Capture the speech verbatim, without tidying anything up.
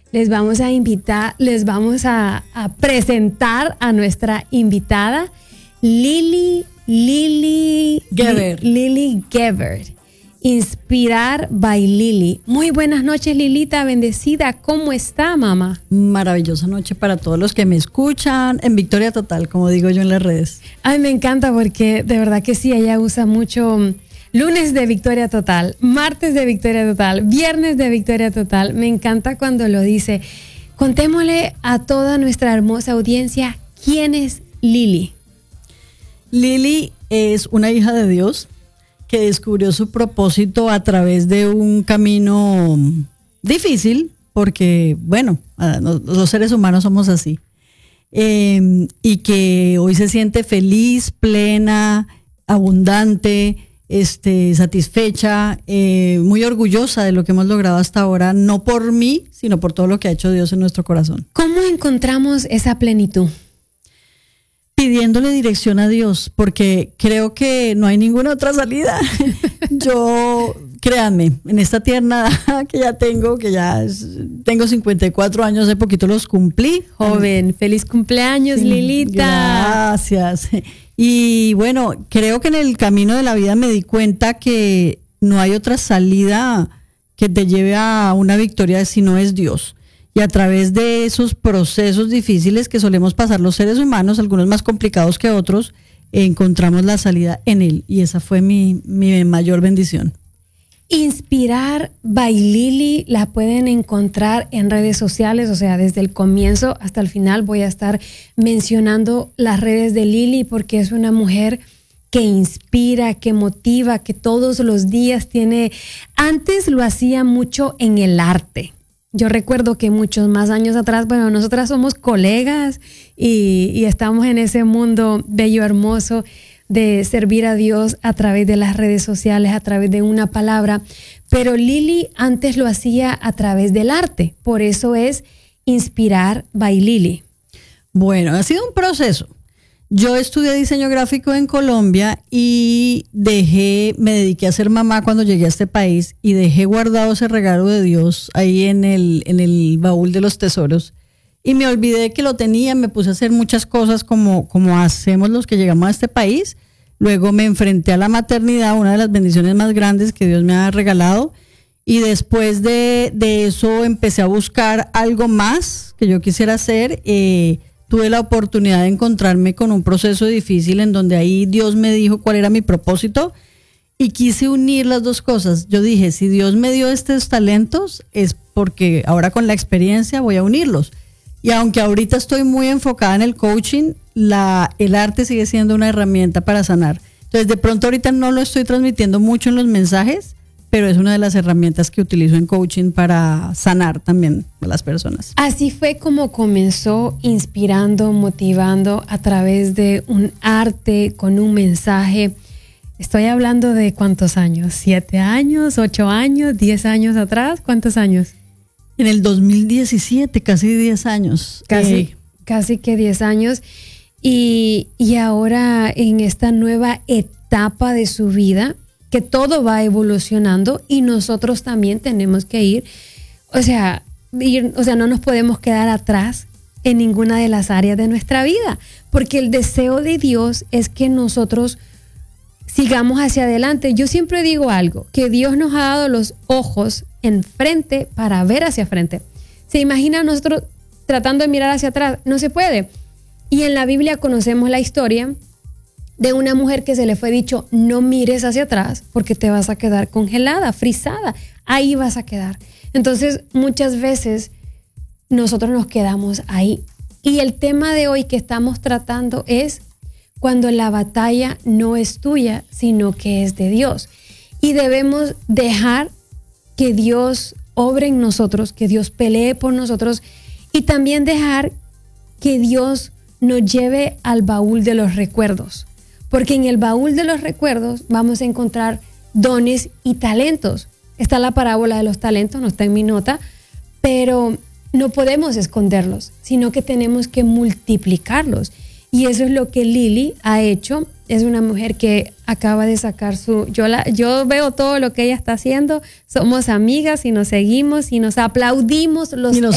les vamos a invitar, les vamos a, a presentar a nuestra invitada, Lily, Lily Gebert. Lily Gebert. Inspirar by Lily. Muy buenas noches, Lilita, bendecida. ¿Cómo está, mamá? Maravillosa noche para todos los que me escuchan en Victoria Total, como digo yo en las redes. Ay, me encanta porque de verdad que sí, ella usa mucho lunes de Victoria Total, martes de Victoria Total, viernes de Victoria Total. Me encanta cuando lo dice. Contémosle a toda nuestra hermosa audiencia, ¿quién es Lily? Lily es una hija de Dios que descubrió su propósito a través de un camino difícil, porque, bueno, los seres humanos somos así, eh, y que hoy se siente feliz, plena, abundante, este, satisfecha, eh, muy orgullosa de lo que hemos logrado hasta ahora, no por mí, sino por todo lo que ha hecho Dios en nuestro corazón. ¿Cómo encontramos esa plenitud? Pidiéndole dirección a Dios, porque creo que no hay ninguna otra salida. Yo, créanme, en esta tierna edad que ya tengo, que ya es, tengo cincuenta y cuatro años, hace poquito los cumplí. Joven, feliz cumpleaños, sí, Lilita. Gracias. Y bueno, creo que en el camino de la vida me di cuenta que no hay otra salida que te lleve a una victoria si no es Dios. Y a través de esos procesos difíciles que solemos pasar los seres humanos, algunos más complicados que otros, encontramos la salida en Él. Y esa fue mi, mi mayor bendición. Inspirar by Lily la pueden encontrar en redes sociales, o sea, desde el comienzo hasta el final voy a estar mencionando las redes de Lily porque es una mujer que inspira, que motiva, que todos los días tiene... Antes lo hacía mucho en el arte. Yo recuerdo que muchos más años atrás, bueno, nosotras somos colegas y, y estamos en ese mundo bello, hermoso de servir a Dios a través de las redes sociales, a través de una palabra. Pero Lily antes lo hacía a través del arte. Por eso es Inspirar by Lily. Bueno, ha sido un proceso. Yo estudié diseño gráfico en Colombia y dejé, me dediqué a ser mamá cuando llegué a este país y dejé guardado ese regalo de Dios ahí en el, en el baúl de los tesoros. Y me olvidé que lo tenía, me puse a hacer muchas cosas como, como hacemos los que llegamos a este país. Luego me enfrenté a la maternidad, una de las bendiciones más grandes que Dios me ha regalado. Y después de, de eso empecé a buscar algo más que yo quisiera hacer. Eh, tuve la oportunidad de encontrarme con un proceso difícil en donde ahí Dios me dijo cuál era mi propósito y quise unir las dos cosas. Yo dije, si Dios me dio estos talentos es porque ahora con la experiencia voy a unirlos. Y aunque ahorita estoy muy enfocada en el coaching, la, el arte sigue siendo una herramienta para sanar. Entonces, de pronto ahorita no lo estoy transmitiendo mucho en los mensajes, pero es una de las herramientas que utilizo en coaching para sanar también a las personas. Así fue como comenzó inspirando, motivando a través de un arte con un mensaje. Estoy hablando de ¿cuántos años? ¿Siete años? ¿Ocho años? ¿Diez años atrás? ¿Cuántos años? En el dos mil diecisiete, casi diez años. Casi, eh, casi que diez años. Y, y ahora en esta nueva etapa de su vida, que todo va evolucionando y nosotros también tenemos que ir, o sea, ir, o sea, no nos podemos quedar atrás en ninguna de las áreas de nuestra vida, porque el deseo de Dios es que nosotros sigamos hacia adelante. Yo siempre digo algo, que Dios nos ha dado los ojos enfrente para ver hacia frente. ¿Se imagina nosotros tratando de mirar hacia atrás? No se puede. Y en la Biblia conocemos la historia de una mujer que se le fue dicho, no mires hacia atrás porque te vas a quedar congelada, frisada, ahí vas a quedar. Entonces, muchas veces nosotros nos quedamos ahí. Y el tema de hoy que estamos tratando es cuando la batalla no es tuya, sino que es de Dios. Y debemos dejar que Dios obre en nosotros, que Dios pelee por nosotros y también dejar que Dios nos lleve al baúl de los recuerdos. Porque en el baúl de los recuerdos vamos a encontrar dones y talentos. Está la parábola de los talentos, no está en mi nota, pero no podemos esconderlos, sino que tenemos que multiplicarlos. Y eso es lo que Lily ha hecho. Es una mujer que acaba de sacar su... Yo, la, yo veo todo lo que ella está haciendo. Somos amigas y nos seguimos y nos aplaudimos los y nos